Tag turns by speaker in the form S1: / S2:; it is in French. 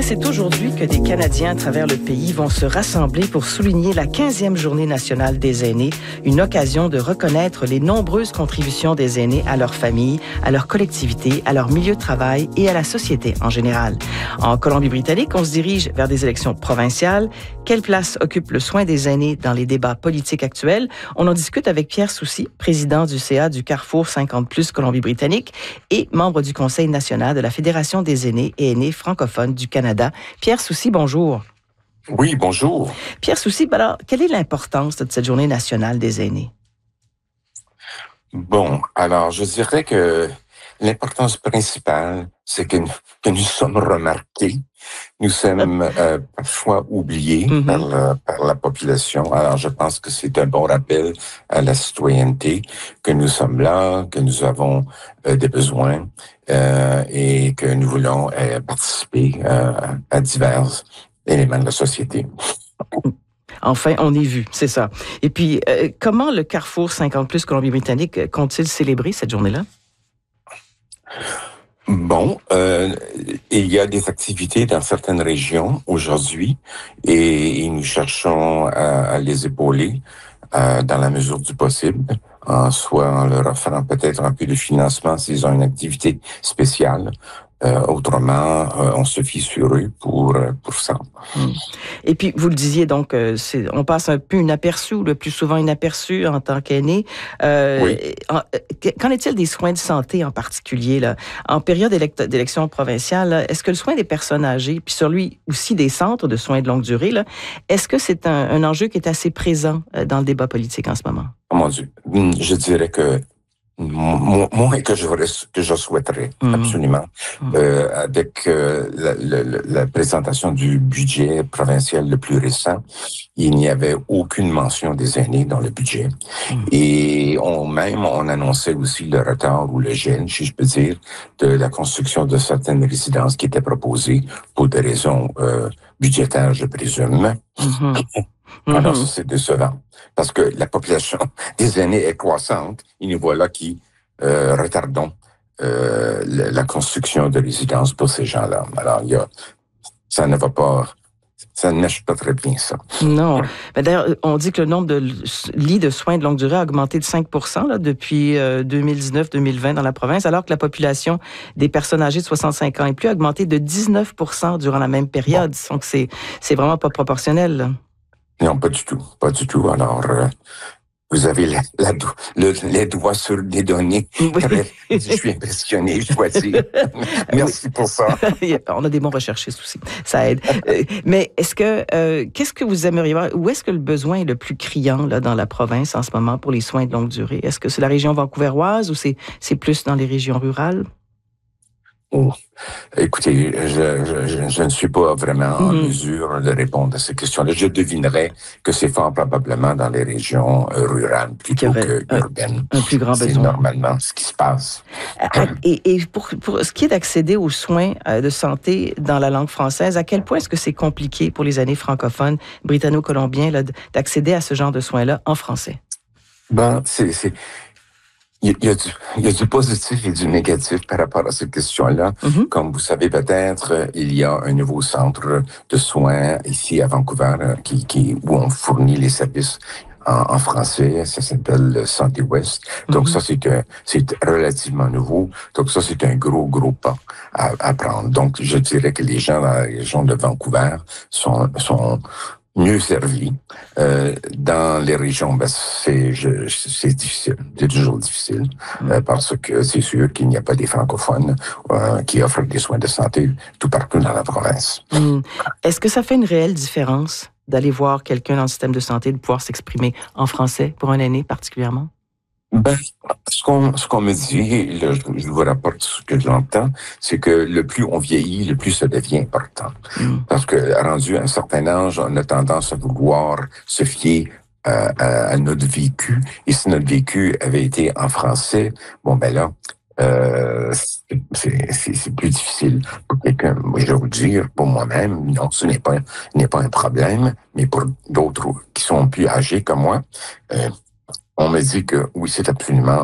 S1: c'est aujourd'hui que des Canadiens à travers le pays vont se rassembler pour souligner la 15e Journée nationale des aînés, une occasion de reconnaître les nombreuses contributions des aînés à leur famille, à leur collectivité, à leur milieu de travail et à la société en général. En Colombie-Britannique, on se dirige vers des élections provinciales. Quelle place occupe le soin des aînés dans les débats politiques actuels? On en discute avec Pierre Soucy, président du CA du Carrefour 50+ Colombie-Britannique et membre du Conseil national de la Fédération des aînés et aînés francophones du Canada. Pierre Soucy, bonjour.
S2: Oui, bonjour.
S1: Pierre Soucy, alors, quelle est l'importance de cette Journée nationale des aînés?
S2: Bon, alors, je dirais que l'importance principale, c'est que nous sommes remarqués. Nous sommes parfois oubliés par la population. Alors, je pense que c'est un bon rappel à la citoyenneté que nous sommes là, que nous avons des besoins et que nous voulons participer à divers éléments de la société.
S1: Enfin, on est vu, c'est ça. Et puis, comment le Carrefour 50+ Colombie-Britannique compte-t-il célébrer cette journée-là?
S2: Bon, il y a des activités dans certaines régions aujourd'hui et nous cherchons à les épauler dans la mesure du possible, soit en leur offrant peut-être un peu de financement s'ils ont une activité spéciale. Autrement, on se fie sur eux pour ça.
S1: Et puis, vous le disiez, donc, on passe un peu inaperçu, ou le plus souvent inaperçu en tant qu'aîné.
S2: Oui.
S1: Qu'en est-il des soins de santé en particulier, là? En période d'élection provinciale, là, est-ce que le soin des personnes âgées, puis celui aussi des centres de soins de longue durée, là, est-ce que c'est un enjeu qui est assez présent dans le débat politique en ce moment?
S2: Oh mon Dieu, je dirais que moins que je souhaiterais, absolument. Avec la présentation du budget provincial le plus récent, il n'y avait aucune mention des aînés dans le budget. Et on annonçait aussi le retard ou le gel, si je peux dire, de la construction de certaines résidences qui étaient proposées pour des raisons budgétaires, je présume. Alors, ça, c'est décevant. Parce que la population des aînés est croissante et nous voilà qui retardons la construction de résidences pour ces gens-là. Alors, ça ne marche pas très bien, ça.
S1: Non. Mais d'ailleurs, on dit que le nombre de lits de soins de longue durée a augmenté de 5% là, depuis 2019-2020 dans la province, alors que la population des personnes âgées de 65 ans et plus a augmenté de 19% durant la même période. Bon. Donc, c'est vraiment pas proportionnel, là.
S2: Non, pas du tout. Pas du tout. Alors, vous avez les doigts sur les données.
S1: Oui.
S2: Je suis impressionné, je dois dire. Merci pour ça.
S1: On a des bons recherchistes aussi. Ça aide. Mais qu'est-ce que vous aimeriez voir? Où est-ce que le besoin est le plus criant là, dans la province en ce moment pour les soins de longue durée? Est-ce que c'est la région vancouveroise ou c'est plus dans les régions rurales?
S2: Oh. Écoutez, je ne suis pas vraiment en mesure de répondre à ces questions-là. Je devinerais que c'est fort probablement dans les régions rurales plutôt que urbaines.
S1: Un plus grand besoin.
S2: C'est normalement ce qui se passe.
S1: Et pour ce qui est d'accéder aux soins de santé dans la langue française, à quel point est-ce que c'est compliqué pour les aînés francophones, britanno-colombiens, là, d'accéder à ce genre de soins-là en français?
S2: Il y a du positif et du négatif par rapport à cette question-là. Comme vous savez peut-être, il y a un nouveau centre de soins ici à Vancouver où on fournit les services en français. Ça s'appelle Santé Ouest. Donc ça, c'est relativement nouveau. Donc ça, c'est un gros pas à prendre. Donc je dirais que les gens dans la région de Vancouver sont mieux servis. Dans les régions, c'est difficile. C'est toujours difficile parce que c'est sûr qu'il n'y a pas des francophones qui offrent des soins de santé tout partout dans la province.
S1: Est-ce que ça fait une réelle différence d'aller voir quelqu'un dans le système de santé, de pouvoir s'exprimer en français pour un aîné particulièrement?
S2: Ce qu'on me dit, je vous rapporte ce que j'entends, c'est que le plus on vieillit, le plus ça devient important. Parce que rendu à un certain âge, on a tendance à vouloir se fier à notre vécu. Et si notre vécu avait été en français, c'est plus difficile pour quelqu'un. Moi, je vais vous dire, pour moi-même, non, ce n'est pas un problème, mais pour d'autres qui sont plus âgés que moi, on me dit que oui, c'est absolument